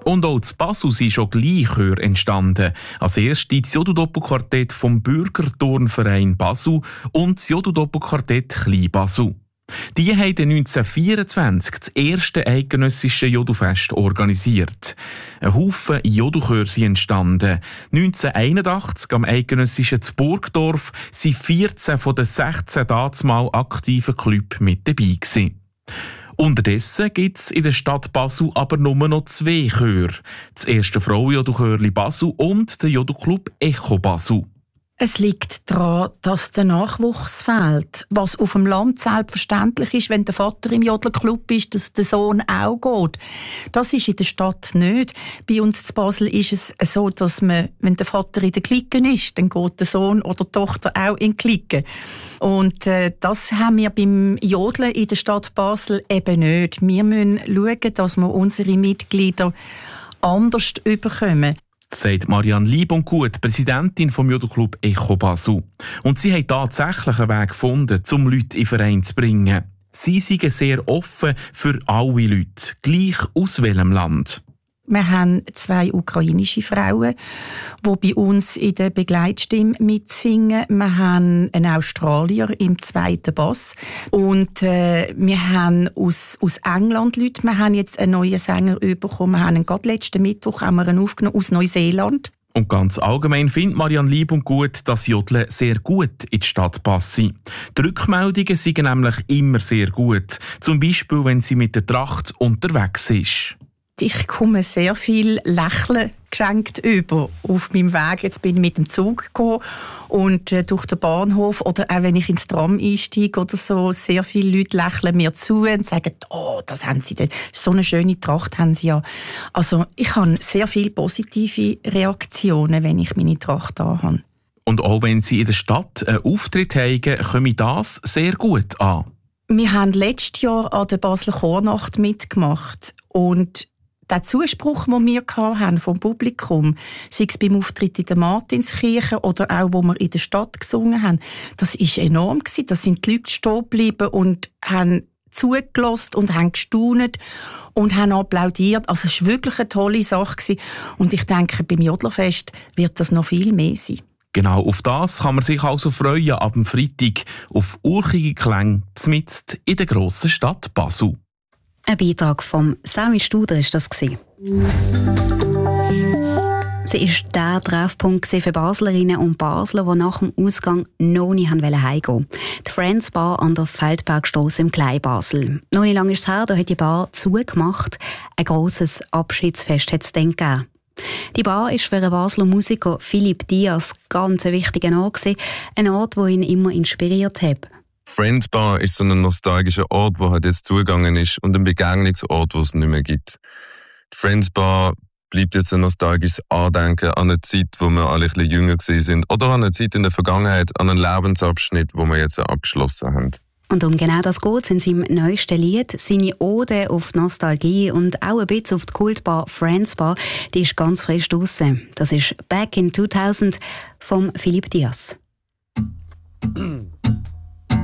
Und auch zu Basel sind schon gleich Chöre entstanden. Als erstes das Jodu-Doppelquartett vom Bürgerturnverein Basel und das Jodu-Doppelquartett Klein Basel. Die haben 1924 das erste eidgenössische Jodu-Fest organisiert. Ein Haufen Jodu-Chöre sind entstanden. 1981 am eidgenössischen Burgdorf waren 14 von den 16 dazumal aktiven Clubs mit dabei gewesen. Unterdessen gibt es in der Stadt Basel aber nur noch 2 Chöre. Das erste Frauen-Jodu-Chörli Basel und der Jodu-Club Echo Basel. Es liegt daran, dass der Nachwuchs fehlt. Was auf dem Land selbstverständlich ist, wenn der Vater im Jodlerclub ist, dass der Sohn auch geht. Das ist in der Stadt nicht. Bei uns in Basel ist es so, dass man, wenn der Vater in der Clique ist, dann geht der Sohn oder die Tochter auch in die Clique. Und das haben wir beim Jodeln in der Stadt Basel eben nicht. Wir müssen schauen, dass wir unsere Mitglieder anders überkommen. Sagt Marianne Lieb-und-Gut, Präsidentin vom Jodu-Club Echo Basel. Und sie haben tatsächlich einen Weg gefunden, um Leute in den Verein zu bringen. Sie sind sehr offen für alle Leute, gleich aus welchem Land. Wir haben 2 ukrainische Frauen, die bei uns in der Begleitstimme mitsingen. Wir haben einen Australier im 2. Bass. Und wir haben aus England Leute. Wir haben jetzt einen neuen Sänger bekommen. Wir haben gerade letzten Mittwoch haben wir einen aufgenommen aus Neuseeland. Und ganz allgemein findet Marianne Lieb-und-Gut, dass Jodeln sehr gut in die Stadt passe. Die Rückmeldungen sind nämlich immer sehr gut. Zum Beispiel, wenn sie mit der Tracht unterwegs ist. Ich komme sehr viel Lächeln geschenkt über auf meinem Weg. Jetzt bin ich mit dem Zug gekommen und durch den Bahnhof oder auch wenn ich ins Tram einsteige oder so, sehr viele Leute lächeln mir zu und sagen, oh, das haben sie denn, so eine schöne Tracht haben sie ja. Also ich habe sehr viele positive Reaktionen, wenn ich meine Tracht anhabe. Und auch wenn sie in der Stadt einen Auftritt haben, komme das sehr gut an. Wir haben letztes Jahr an der Basler Chornacht mitgemacht und der Zuspruch, den wir hatten vom Publikum, sei es beim Auftritt in der Martinskirche oder auch, wo wir in der Stadt gesungen haben, das war enorm. Da sind die Leute stehen geblieben und haben zugelassen und haben gestaunt und haben applaudiert. Also es war wirklich eine tolle Sache. Und ich denke, beim Jodlerfest wird das noch viel mehr sein. Genau, auf das kann man sich also freuen ab dem Freitag auf urchige Klänge mitten in der grossen Stadt Basel. Ein Beitrag von Sami Studer war das. Sie war der Treffpunkt für Baslerinnen und Basler, die nach dem Ausgang noch nicht heimgehen wollten. Die Friends Bar an der Feldbergstrasse im Klein Basel. Noch nicht lange ist es her, da hat die Bar zugemacht. Ein grosses Abschiedsfest hat es dann gegeben. Die Bar war für den Basler Musiker Philipp Diaz ganz ein wichtiger Ort, ein Ort, der ihn immer inspiriert hat. Friends Bar ist so ein nostalgischer Ort, der halt jetzt zugegangen ist und ein Begegnungsort, den es nicht mehr gibt. Die Friends Bar bleibt jetzt ein nostalgisches Andenken an eine Zeit, wo wir alle ein bisschen jünger waren oder an eine Zeit in der Vergangenheit, an einen Lebensabschnitt, wo wir jetzt abgeschlossen haben. Und um genau das geht es in seinem neuesten Lied. Seine Ode auf die Nostalgie und auch ein bisschen auf die Kultbar Friends Bar, die ist ganz frisch draussen. Das ist «Back in 2000» von Philipp Diaz.